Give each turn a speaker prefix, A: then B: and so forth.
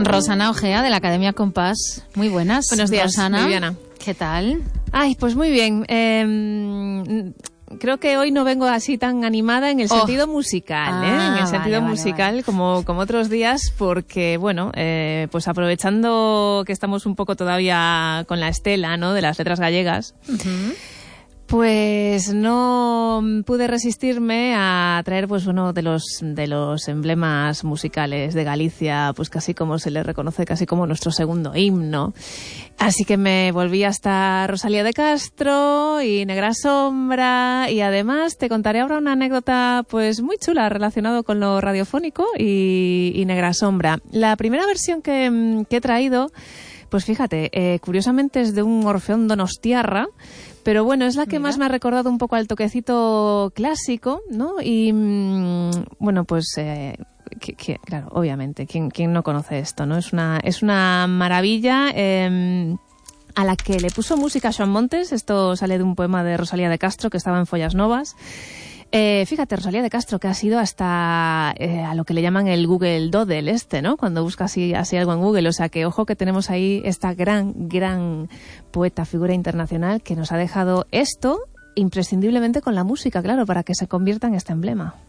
A: Rosana Ojea, de la Academia Compás. Muy buenas.
B: Buenos días,
A: Rosana.
B: Viviana.
A: ¿Qué tal?
B: Ay, pues muy bien. Creo que hoy no vengo así tan animada en el sentido musical, en el sentido musical vale. Como otros días, porque bueno, pues aprovechando que estamos un poco todavía con la estela, ¿no?, de las letras gallegas. Uh-huh. Pues no pude resistirme a traer pues uno de los emblemas musicales de Galicia, pues casi como se le reconoce, casi como nuestro segundo himno. Así que me volví hasta Rosalía de Castro y Negra Sombra, y además te contaré ahora una anécdota pues muy chula relacionado con lo radiofónico y Negra Sombra. La primera versión que he traído, pues fíjate, curiosamente es de un Orfeón donostiarra. Pero bueno, es la que más me ha recordado un poco al toquecito clásico, ¿no? Y bueno, pues claro, obviamente, ¿quién no conoce esto, no? Es una maravilla a la que le puso música Xoán Montes. Esto sale de un poema de Rosalía de Castro que estaba en Follas Novas. Fíjate, Rosalía de Castro, que ha sido hasta a lo que le llaman el Google Doodle ¿no? Cuando busca así algo en Google. O sea que ojo que tenemos ahí esta gran poeta, figura internacional, que nos ha dejado esto imprescindiblemente con la música, claro, para que se convierta en este emblema.